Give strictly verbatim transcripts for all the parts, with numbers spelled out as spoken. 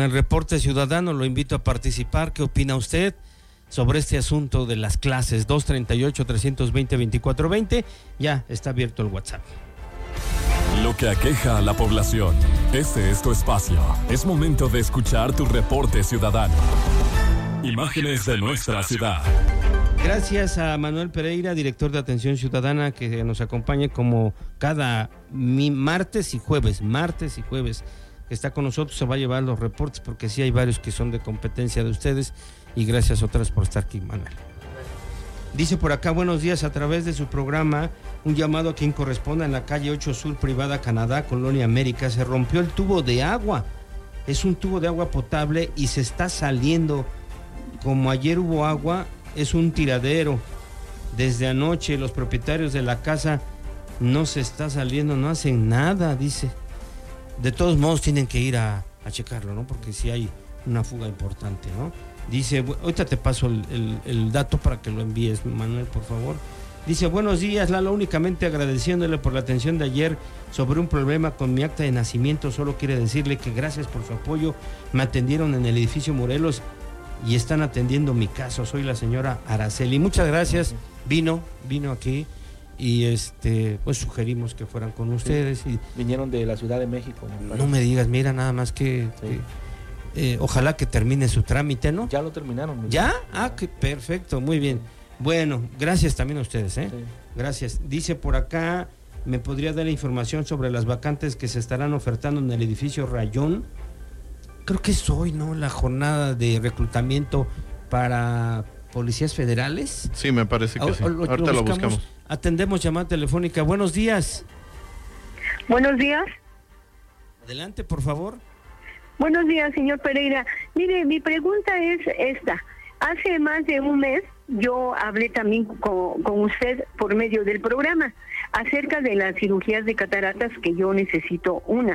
con el reporte ciudadano, lo invito a participar. ¿Qué opina usted sobre este asunto de las clases? Dos treinta y ocho, trescientos veinte, veinticuatro veinte, ya está abierto el WhatsApp. Lo que aqueja a la población. Este es tu espacio. Es momento de escuchar tu reporte ciudadano. Imágenes de nuestra ciudad. Gracias a Manuel Pereira, director de Atención Ciudadana, que nos acompaña como cada mi martes y jueves, martes y jueves, que está con nosotros. Se va a llevar los reportes porque sí hay varios que son de competencia de ustedes, y gracias otra vez por estar aquí, Manuel. Dice por acá, buenos días, a través de su programa, un llamado a quien corresponda en la calle ocho Sur, Privada Canadá, Colonia América. Se rompió el tubo de agua, es un tubo de agua potable y se está saliendo. Como ayer hubo agua, es un tiradero. Desde anoche los propietarios de la casa no se está saliendo, no hacen nada, dice. De todos modos tienen que ir a, a checarlo, ¿no? Porque sí hay una fuga importante, ¿no? Dice, ahorita te paso el, el, el dato para que lo envíes, Manuel, por favor. Dice, buenos días, Lalo, únicamente agradeciéndole por la atención de ayer sobre un problema con mi acta de nacimiento. Solo quiere decirle que gracias por su apoyo. Me atendieron en el edificio Morelos y están atendiendo mi caso. Soy la señora Araceli. Muchas gracias. Vino, vino aquí y este, pues sugerimos que fueran con ustedes. Sí, y vinieron de la Ciudad de México. No me digas, mira, nada más que, sí. que eh, ojalá que termine su trámite, ¿no? Ya lo terminaron. ¿Ya? Ah, que perfecto, muy bien. Bueno, gracias también a ustedes, ¿eh? Sí. Gracias. Dice por acá, ¿me podría dar información sobre las vacantes que se estarán ofertando en el edificio Rayón? Creo que es hoy, ¿no? La jornada de reclutamiento para policías federales. Sí, me parece que o, sí. O, lo, Ahorita lo buscamos, lo buscamos. Atendemos llamada telefónica. Buenos días. Buenos días. Adelante, por favor. Buenos días, señor Pereira. Mire, mi pregunta es esta. Hace más de un mes yo hablé también con, con usted por medio del programa acerca de las cirugías de cataratas, que yo necesito una.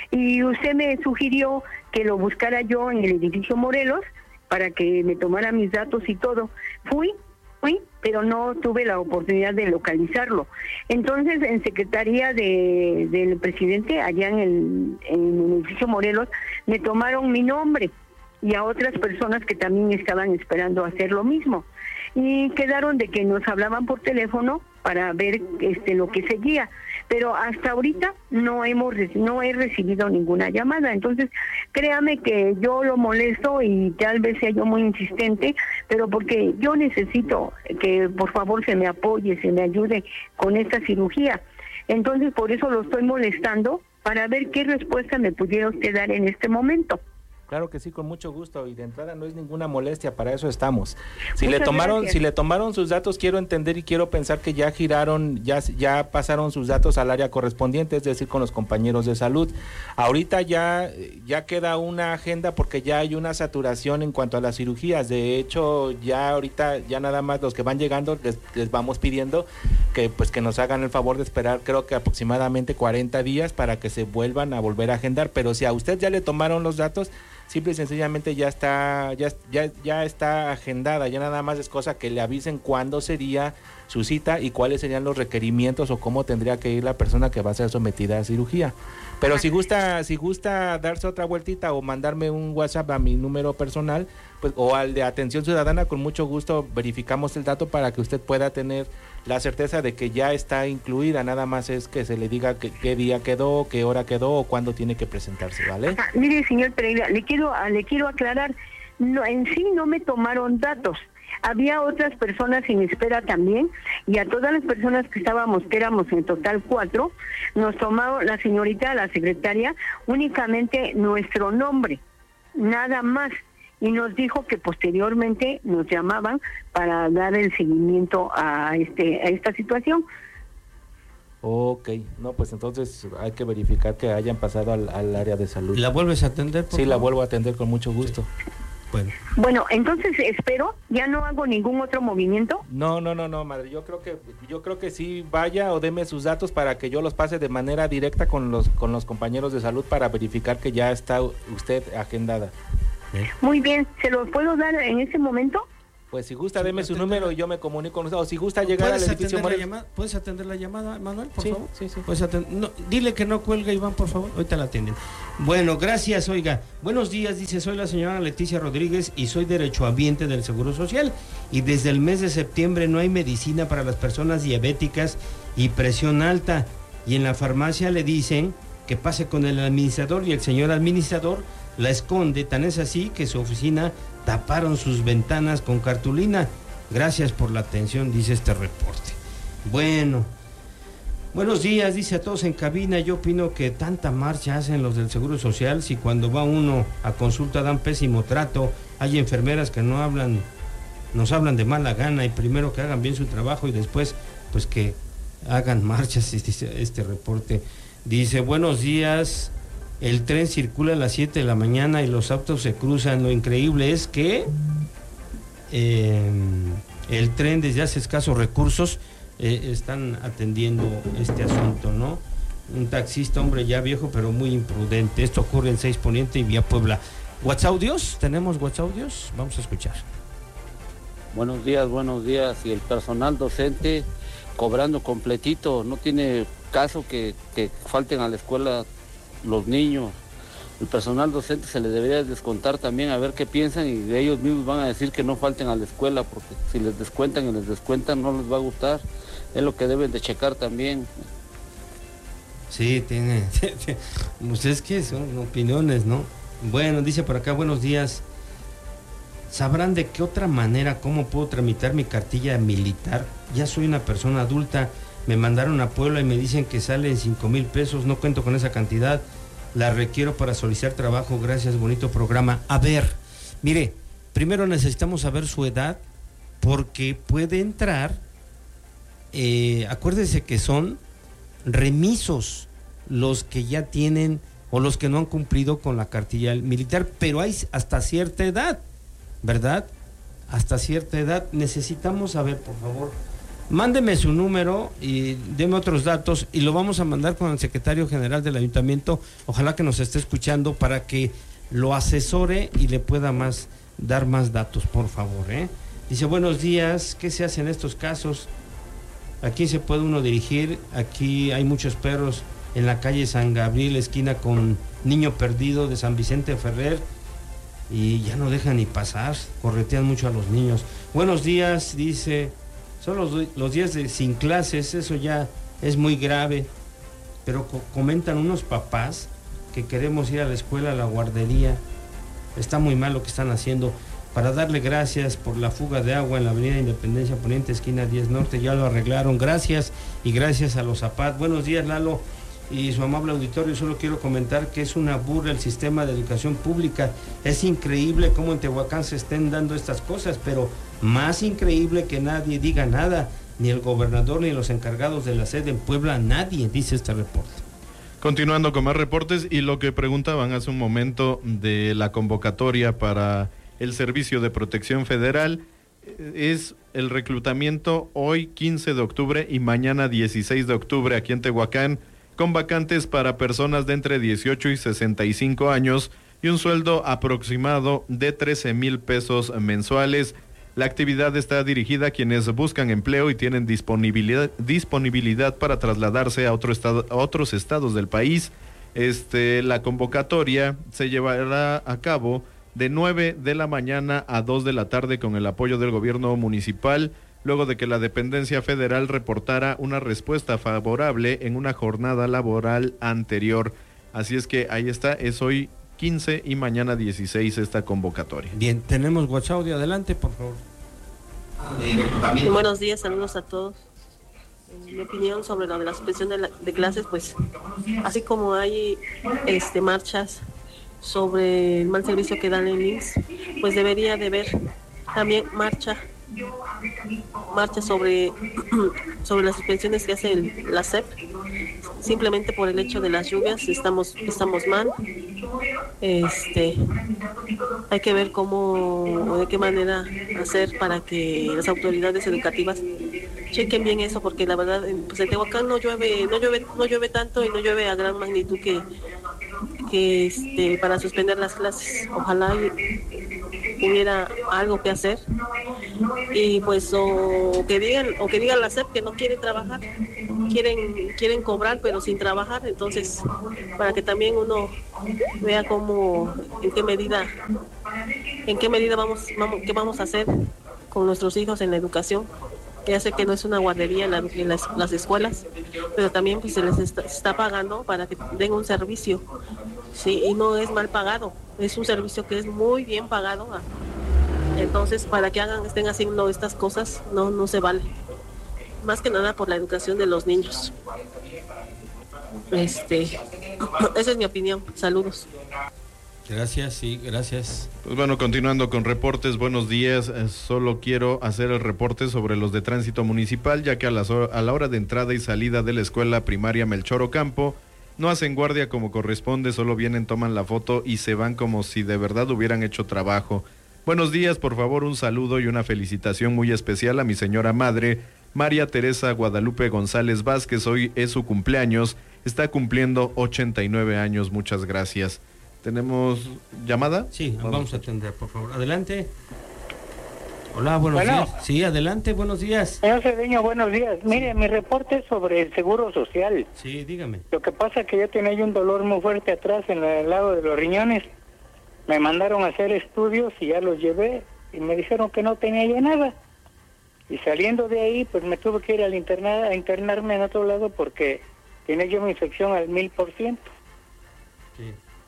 Y usted me sugirió que lo buscara yo en el edificio Morelos para que me tomara mis datos y todo. Fui, fui, pero no tuve la oportunidad de localizarlo. Entonces, en Secretaría de, del presidente, allá en el, en el edificio Morelos, me tomaron mi nombre y a otras personas que también estaban esperando hacer lo mismo. Y quedaron de que nos hablaban por teléfono para ver este lo que seguía, pero hasta ahorita no hemos no he recibido ninguna llamada. Entonces, créame que yo lo molesto y tal vez sea yo muy insistente, pero porque yo necesito que por favor se me apoye, se me ayude con esta cirugía. Entonces, por eso lo estoy molestando para ver qué respuesta me pudiera usted dar en este momento. Claro que sí, con mucho gusto, y de entrada no es ninguna molestia, para eso estamos. Si Muchas le tomaron, gracias. si le tomaron sus datos, quiero entender y quiero pensar que ya giraron, ya, ya pasaron sus datos al área correspondiente, es decir, con los compañeros de salud. Ahorita ya, ya queda una agenda porque ya hay una saturación en cuanto a las cirugías. De hecho, ya ahorita, ya nada más los que van llegando, les, les vamos pidiendo que pues que nos hagan el favor de esperar, creo que aproximadamente cuarenta días para que se vuelvan a volver a agendar. Pero si a usted ya le tomaron los datos, simple y sencillamente ya está, ya, ya, ya está agendada, ya nada más es cosa que le avisen cuándo sería su cita y cuáles serían los requerimientos o cómo tendría que ir la persona que va a ser sometida a cirugía. Pero si gusta, si gusta darse otra vueltita o mandarme un WhatsApp a mi número personal, pues, o al de Atención Ciudadana, con mucho gusto verificamos el dato para que usted pueda tener la certeza de que ya está incluida. Nada más es que se le diga que, qué día quedó, qué hora quedó o cuándo tiene que presentarse, ¿vale? Ah, mire, señor Pereira, le quiero le quiero aclarar, no, en sí no me tomaron datos. Había otras personas en espera también, y a todas las personas que estábamos, que éramos en total cuatro, nos tomó la señorita, la secretaria, únicamente nuestro nombre, nada más. Y nos dijo que posteriormente nos llamaban para dar el seguimiento a este a esta situación. Ok, no, pues entonces hay que verificar que hayan pasado al, al área de salud. ¿La vuelves a atender? Sí, la vuelvo a atender con mucho gusto. Sí. Bueno. Bueno, entonces espero, ya no hago ningún otro movimiento. No, no, no, no, madre, yo creo que yo creo que sí vaya o deme sus datos para que yo los pase de manera directa con los con los compañeros de salud para verificar que ya está usted agendada. Muy bien, ¿se los puedo dar en ese momento? Pues si gusta, deme su número y yo me comunico con usted. O si gusta llegar al edificio Morelos. ¿Puedes atender la llamada, Manuel, por sí, favor? Sí, sí, ¿Puedes atender? No, dile que no cuelga, Iván, por favor. Ahorita la atienden. Bueno, gracias, oiga. Buenos días, dice, soy la señora Leticia Rodríguez y soy derechohabiente del Seguro Social. Y desde el mes de septiembre no hay medicina para las personas diabéticas y presión alta. Y en la farmacia le dicen que pase con el administrador y el señor administrador la esconde. Tan es así que su oficina taparon sus ventanas con cartulina. Gracias por la atención, dice este reporte. Bueno, buenos días, dice a todos en cabina. Yo opino que tanta marcha hacen los del Seguro Social si cuando va uno a consulta dan pésimo trato. Hay enfermeras que no hablan, nos hablan de mala gana y primero que hagan bien su trabajo y después pues que hagan marchas, dice este reporte. Dice, buenos días, el tren circula a las siete de la mañana y los autos se cruzan. Lo increíble es que eh, el tren desde hace escasos recursos eh, están atendiendo este asunto, ¿no? Un taxista, hombre ya viejo, pero muy imprudente. Esto ocurre en Seis Poniente y Vía Puebla. ¿WhatsAudios? ¿Tenemos WhatsAudios? Vamos a escuchar. Buenos días, buenos días. Y el personal docente cobrando completito, no tiene caso que, que falten a la escuela los niños. El personal docente se les debería descontar también, a ver qué piensan, y de ellos mismos van a decir que no falten a la escuela, porque si les descuentan y les descuentan no les va a gustar. Es lo que deben de checar también. Sí, tiene, pues es que son opiniones, ¿no? Bueno, dice por acá, buenos días. ¿Sabrán de qué otra manera, cómo puedo tramitar mi cartilla militar? Ya soy una persona adulta, me mandaron a Puebla y me dicen que sale en cinco mil pesos, no cuento con esa cantidad, la requiero para solicitar trabajo, gracias, bonito programa. A ver, mire, primero necesitamos saber su edad, porque puede entrar, eh, acuérdese que son remisos los que ya tienen o los que no han cumplido con la cartilla militar, pero hay hasta cierta edad, ¿verdad? Hasta cierta edad. Necesitamos saber, por favor, mándeme su número y deme otros datos y lo vamos a mandar con el secretario general del ayuntamiento, ojalá que nos esté escuchando, para que lo asesore y le pueda más dar más datos, por favor, ¿eh? Dice, buenos días, ¿qué se hace en estos casos? ¿A quién se puede uno dirigir? Aquí hay muchos perros en la calle San Gabriel, esquina con Niño Perdido de San Vicente Ferrer, y ya no dejan ni pasar, corretean mucho a los niños. Buenos días, dice, son los, los días de sin clases, eso ya es muy grave, pero co- comentan unos papás que queremos ir a la escuela, a la guardería, está muy mal lo que están haciendo. Para darle gracias por la fuga de agua en la avenida Independencia Poniente, esquina diez Norte, ya lo arreglaron, gracias, y gracias a los Zapat. Buenos días, Lalo y su amable auditorio. Solo quiero comentar que es una burla el sistema de educación pública. Es increíble cómo en Tehuacán se estén dando estas cosas, pero más increíble que nadie diga nada, ni el gobernador ni los encargados de la sede en Puebla, nadie, dice este reporte. Continuando con más reportes y lo que preguntaban hace un momento de la convocatoria para el Servicio de Protección Federal, es el reclutamiento hoy quince de octubre y mañana dieciséis de octubre aquí en Tehuacán, con vacantes para personas de entre dieciocho y sesenta y cinco años y un sueldo aproximado de trece mil pesos mensuales. La actividad está dirigida a quienes buscan empleo y tienen disponibilidad, disponibilidad para trasladarse a, otro estado, a otros estados del país. Este, la convocatoria se llevará a cabo de nueve de la mañana a dos de la tarde con el apoyo del gobierno municipal, luego de que la dependencia federal reportara una respuesta favorable en una jornada laboral anterior. Así es que ahí está, es hoy quince y mañana dieciséis esta convocatoria. Bien, tenemos WhatsApp, de adelante, por favor. Buenos días, saludos a todos. Mi opinión sobre lo de la suspensión de, la, de clases, pues así como hay este marchas sobre el mal servicio que dan en I M S S, pues debería de haber también marcha marcha sobre sobre las suspensiones que hace el, la S E P, simplemente por el hecho de las lluvias. Estamos estamos mal. Este hay que ver cómo o de qué manera hacer para que las autoridades educativas chequen bien eso, porque la verdad pues en Tehuacán no llueve no llueve no llueve tanto y no llueve a gran magnitud que que este para suspender las clases. Ojalá y hubiera algo que hacer, y pues o que digan o que digan la S E P que no quieren trabajar, quieren quieren cobrar pero sin trabajar. Entonces, para que también uno vea cómo, en qué medida en qué medida vamos, vamos qué vamos a hacer con nuestros hijos en la educación. Ya sé que no es una guardería en, la, en las, las escuelas, pero también pues se les está, se está pagando para que den un servicio, sí, y no es mal pagado, es un servicio que es muy bien pagado. Entonces, para que hagan, estén haciendo estas cosas, no, no se vale. Más que nada por la educación de los niños. Este, esa es mi opinión. Saludos. Gracias, sí, gracias. Pues bueno, continuando con reportes, buenos días. Eh, solo quiero hacer el reporte sobre los de tránsito municipal, ya que a, las, a la hora de entrada y salida de la escuela primaria Melchor Ocampo no hacen guardia como corresponde, solo vienen, toman la foto y se van como si de verdad hubieran hecho trabajo. Buenos días, por favor, un saludo y una felicitación muy especial a mi señora madre, María Teresa Guadalupe González Vázquez. Hoy es su cumpleaños, está cumpliendo ochenta y nueve años, muchas gracias. ¿Tenemos llamada? Sí, vamos, vamos a atender, por favor. Adelante. Hola, buenos bueno, días. Sí, adelante, buenos días. Señor Cedeño, buenos días. Mire, mi reporte es sobre el Seguro Social. Sí, dígame. Lo que pasa es que yo tenía un dolor muy fuerte atrás en el lado de los riñones. Me mandaron a hacer estudios y ya los llevé y me dijeron que no tenía yo nada. Y saliendo de ahí, pues me tuve que ir al internar, a internarme en otro lado porque tenía yo mi infección al mil por ciento. Sí.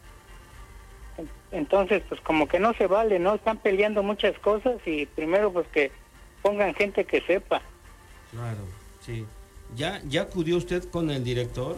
Entonces, pues como que no se vale, ¿no? Están peleando muchas cosas y primero pues que pongan gente que sepa. Claro, sí. ¿Ya, ya acudió usted con el director?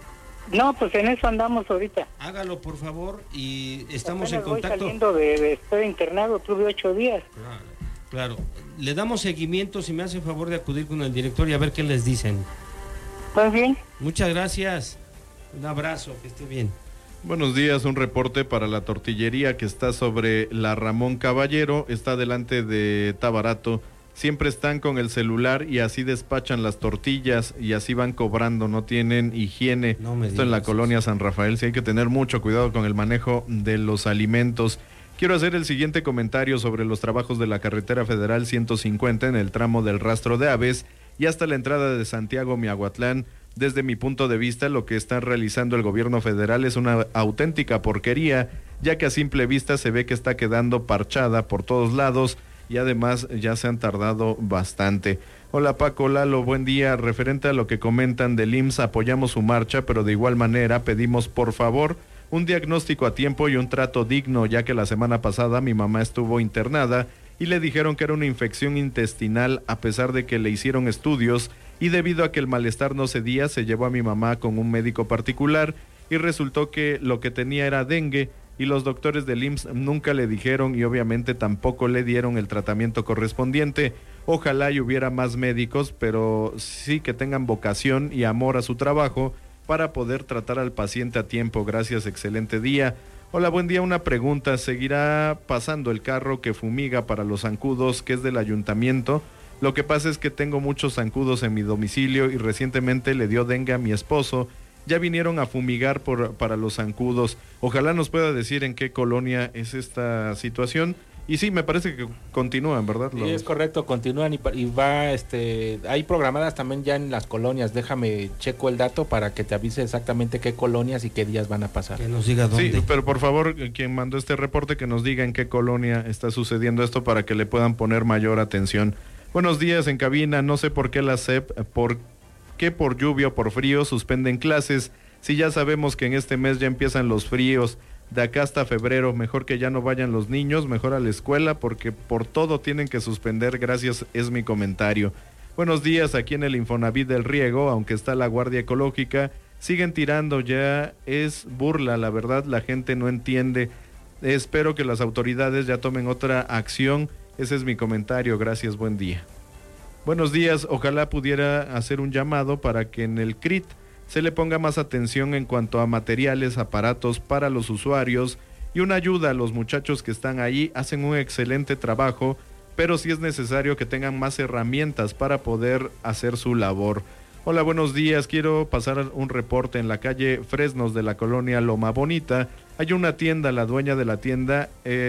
No, pues en eso andamos ahorita. Hágalo, por favor, y estamos Apenas en contacto. Voy saliendo de, de estoy internado, tuve ocho días. Claro, claro. Le damos seguimiento, si me hace favor de acudir con el director y a ver qué les dicen. Pues bien. Muchas gracias. Un abrazo, que esté bien. Buenos días, un reporte para la tortillería que está sobre la Ramón Caballero, está delante de Tabarato. Siempre están con el celular y así despachan las tortillas y así van cobrando, no tienen higiene. No me Esto en la digas colonia eso. San Rafael, sí hay que tener mucho cuidado con el manejo de los alimentos. Quiero hacer el siguiente comentario sobre los trabajos de la carretera federal ciento cincuenta en el tramo del Rastro de Aves y hasta la entrada de Santiago Miahuatlán. Desde mi punto de vista, lo que está realizando el gobierno federal es una auténtica porquería, ya que a simple vista se ve que está quedando parchada por todos lados y además ya se han tardado bastante. Hola Paco, Lalo, buen día. Referente a lo que comentan del I M S S, apoyamos su marcha, pero de igual manera pedimos por favor un diagnóstico a tiempo y un trato digno, ya que la semana pasada mi mamá estuvo internada y le dijeron que era una infección intestinal a pesar de que le hicieron estudios, y debido a que el malestar no cedía, se llevó a mi mamá con un médico particular y resultó que lo que tenía era dengue y los doctores del I M S S nunca le dijeron y obviamente tampoco le dieron el tratamiento correspondiente. Ojalá y hubiera más médicos, pero sí que tengan vocación y amor a su trabajo para poder tratar al paciente a tiempo. Gracias, excelente día. Hola, buen día. Una pregunta, ¿seguirá pasando el carro que fumiga para los zancudos, que es del ayuntamiento? Lo que pasa es que tengo muchos zancudos en mi domicilio y recientemente le dio dengue a mi esposo. Ya vinieron a fumigar por, para los zancudos. Ojalá nos pueda decir en qué colonia es esta situación. Y sí, me parece que continúan, ¿verdad? Sí, Los... es correcto, continúan y, y va, este, hay programadas también ya en las colonias. Déjame checo el dato para que te avise exactamente qué colonias y qué días van a pasar. Que nos diga dónde. Sí, pero por favor, quien mandó este reporte, que nos diga en qué colonia está sucediendo esto para que le puedan poner mayor atención. Buenos días en cabina, no sé por qué la S E P, por qué por lluvia o por frío suspenden clases, si ya sabemos que en este mes ya empiezan los fríos, de acá hasta febrero, mejor que ya no vayan los niños, mejor a la escuela, porque por todo tienen que suspender, gracias, es mi comentario. Buenos días, aquí en el Infonavit del Riego, aunque está la Guardia Ecológica, siguen tirando, ya es burla, la verdad, la gente no entiende, espero que las autoridades ya tomen otra acción. Ese es mi comentario, gracias, buen día. Buenos días, ojalá pudiera hacer un llamado para que en el C R I T se le ponga más atención en cuanto a materiales, aparatos para los usuarios y una ayuda a los muchachos que están ahí, hacen un excelente trabajo, pero sí es necesario que tengan más herramientas para poder hacer su labor. Hola, buenos días, quiero pasar un reporte en la calle Fresnos de la colonia Loma Bonita. Hay una tienda, la dueña de la tienda... Eh,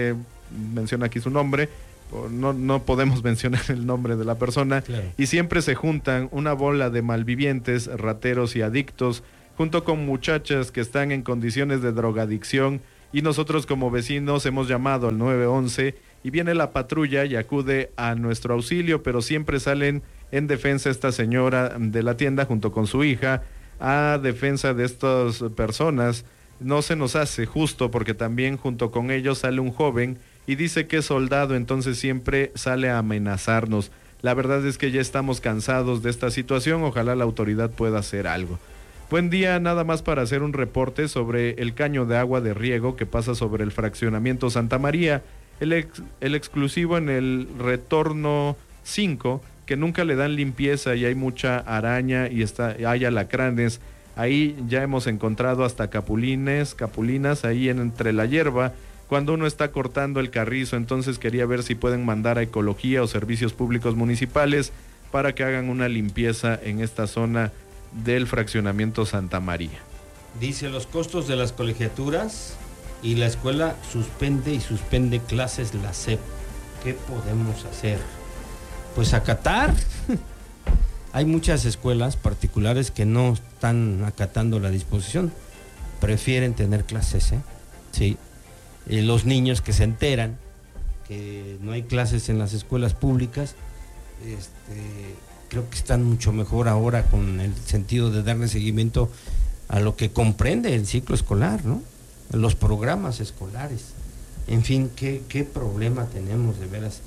menciona aquí su nombre, no, no podemos mencionar el nombre de la persona, claro. Y siempre se juntan una bola de malvivientes, rateros y adictos, junto con muchachas que están en condiciones de drogadicción, y nosotros como vecinos hemos llamado al nueve once y viene la patrulla y acude a nuestro auxilio, pero siempre salen en defensa esta señora de la tienda junto con su hija, a defensa de estas personas. No se nos hace justo porque también junto con ellos sale un joven y dice que es soldado, entonces siempre sale a amenazarnos. La verdad es que ya estamos cansados de esta situación, ojalá la autoridad pueda hacer algo. Buen día, nada más para hacer un reporte sobre el caño de agua de riego que pasa sobre el fraccionamiento Santa María, el, ex, el exclusivo en el retorno cinco, que nunca le dan limpieza y hay mucha araña y está, hay alacranes. Ahí ya hemos encontrado hasta capulines, capulinas ahí en, entre la hierba, cuando uno está cortando el carrizo. Entonces quería ver si pueden mandar a Ecología o Servicios Públicos Municipales para que hagan una limpieza en esta zona del fraccionamiento Santa María. Dice, los costos de las colegiaturas y la escuela suspende y suspende clases la S E P. ¿Qué podemos hacer? Pues acatar. Hay muchas escuelas particulares que no están acatando la disposición, prefieren tener clases, ¿eh? Sí. Y los niños que se enteran que no hay clases en las escuelas públicas, este, creo que están mucho mejor ahora con el sentido de darle seguimiento a lo que comprende el ciclo escolar, ¿no? Los programas escolares. En fin, qué, qué problema tenemos de veras.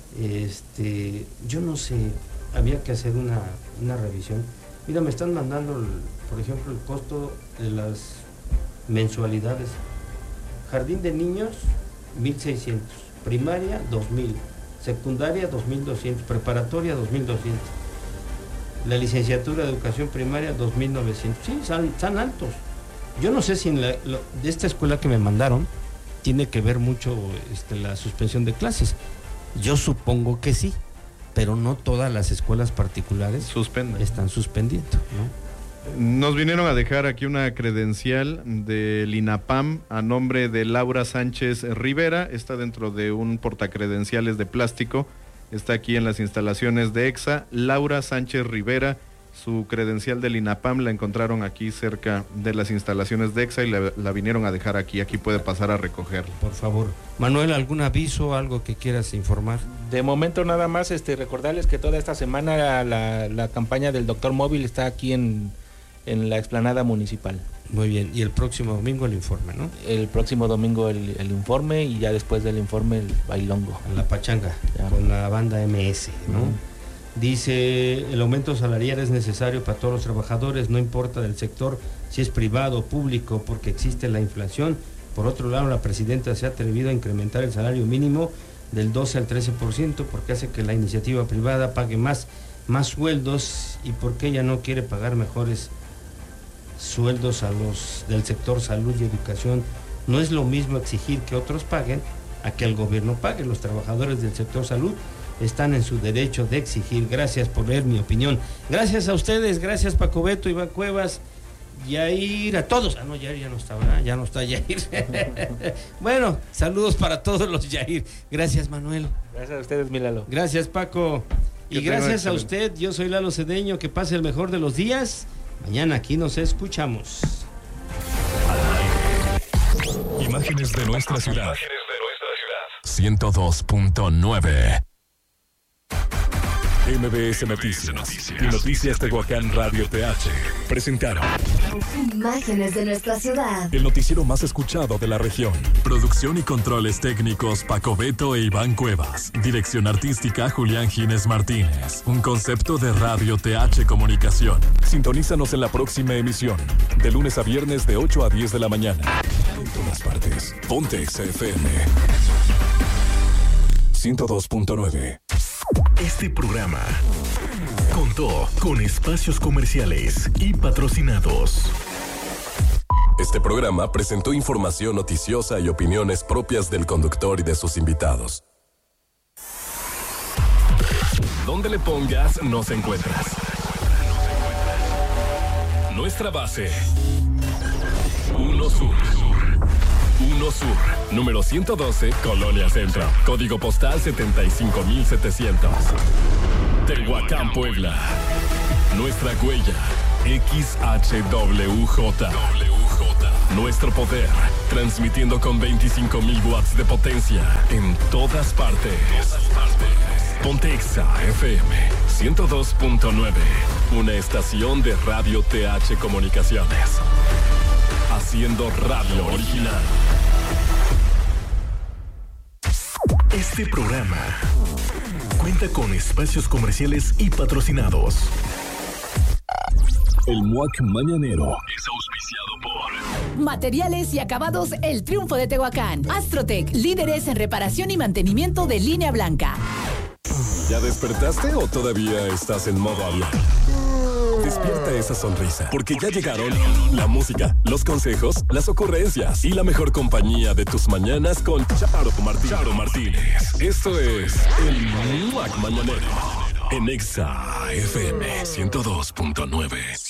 Este, yo no sé, había que hacer una, una revisión. Mira, me están mandando, el, por ejemplo, el costo de las mensualidades. Jardín de niños, mil seiscientos. Primaria, dos mil. Secundaria, dos mil doscientos. Preparatoria, dos mil doscientos. La licenciatura de educación primaria, dos mil novecientos. Sí, están, están altos. Yo no sé si en la, lo, de esta escuela que me mandaron tiene que ver mucho este, la suspensión de clases. Yo supongo que sí, pero no todas las escuelas particulares Suspenden. están suspendiendo, ¿no? Nos vinieron a dejar aquí una credencial del INAPAM a nombre de Laura Sánchez Rivera. Está dentro de un portacredenciales de plástico. Está aquí en las instalaciones de EXA. Laura Sánchez Rivera, su credencial del INAPAM la encontraron aquí cerca de las instalaciones de EXA y la, la vinieron a dejar aquí. Aquí puede pasar a recogerla. Por favor. Manuel, ¿algún aviso, algo que quieras informar? De momento nada más este recordarles que toda esta semana la, la, la campaña del Doctor Móvil está aquí en, en la explanada municipal. Muy bien, y el próximo domingo el informe, ¿no? El próximo domingo el, el informe y ya después del informe el bailongo. En la pachanga, ya. Con la banda M S, ¿no? Uh-huh. Dice, el aumento salarial es necesario para todos los trabajadores, no importa del sector, si es privado o público, porque existe la inflación. Por otro lado, la presidenta se ha atrevido a incrementar el salario mínimo del doce al trece por ciento, porque hace que la iniciativa privada pague más, más sueldos, y porque ella no quiere pagar mejores sueldos a los del sector salud y educación. No es lo mismo exigir que otros paguen a que el gobierno pague. Los trabajadores del sector salud están en su derecho de exigir. Gracias por leer mi opinión. Gracias a ustedes, gracias Paco Beto, Iván Cuevas, Yair, a todos. Ah, no, Yair ya no está, ¿verdad? Ya no está Yair. Bueno, saludos para todos los Yair. Gracias, Manuel. Gracias a ustedes, mi Lalo. Gracias, Paco. Y gracias a usted, yo soy Lalo Cedeño, que pase el mejor de los días. Mañana aquí nos escuchamos. Imágenes de nuestra ciudad. ciento dos punto nueve. M B S Noticias, Noticias y Noticias Tehuacán Radio T H presentaron Imágenes de nuestra ciudad. El noticiero más escuchado de la región. Producción y controles técnicos Paco Beto e Iván Cuevas. Dirección artística Julián Gines Martínez. Un concepto de Radio T H Comunicación. Sintonízanos en la próxima emisión, de lunes a viernes de ocho a diez de la mañana. En todas partes. Ponte X F M ciento dos punto nueve. Este programa contó con espacios comerciales y patrocinados. Este programa presentó información noticiosa y opiniones propias del conductor y de sus invitados. Donde le pongas, nos encuentras. Nuestra base. Uno Sur. uno Sur, número ciento doce, Colonia Centro. Código postal setenta y cinco mil setecientos. Tehuacán, Puebla. Nuestra huella, X H W J. Nuestro poder, transmitiendo con veinticinco mil watts de potencia en todas partes. Ponte Exa F M ciento dos punto nueve, una estación de Radio T H Comunicaciones. Haciendo radio original. Este programa cuenta con espacios comerciales y patrocinados. El M U A C Mañanero es auspiciado por Materiales y Acabados El Triunfo de Tehuacán. Astrotec, líderes en reparación y mantenimiento de línea blanca. ¿Ya despertaste o todavía estás en modo avión? Despierta esa sonrisa, porque ya llegaron la música, los consejos, las ocurrencias y la mejor compañía de tus mañanas con Charo Martínez. Charo Martínez. Esto es el M U A C Mañanero en Exa F M ciento dos punto nueve.